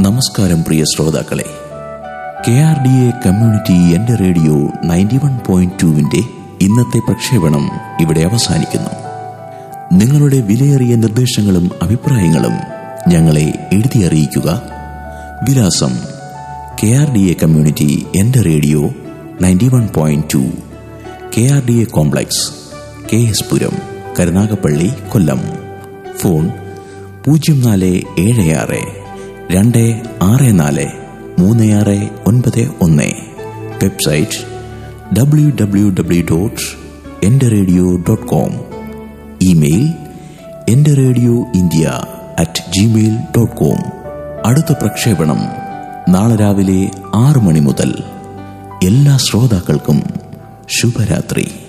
നമസ്കാരം പ്രിയ ശ്രോതാക്കളെ. KRDA community എന്റെ റേഡിയോ 91.2 ഇന്നത്തെ പ്രക്ഷേപണം ഇവിടെ അവസാനിക്കുന്നു. നിങ്ങളുടെ വിലയേറിയ നിർദ്ദേശങ്ങളും അഭിപ്രായങ്ങളും ഞങ്ങളെ എഴുതി അറിയിക്കുക. വിലാസം: KRDA കമ്മ്യൂണിറ്റി എന്റെ റേഡിയോ 91.2, KRDA കോംപ്ലക്സ്, KS പുരം, കരുനാഗപ്പള്ളി, കൊല്ലം. Phone 0462643691. Website www.enderradio.com. Email enderradioindia@gmail.com. അടുത്ത പ്രക്ഷേപണം നാളെ രാവിലെ 6 മണി മുതൽ. എല്ലാ ശ്രോതാക്കൾക്കും ശുഭരാത്രി.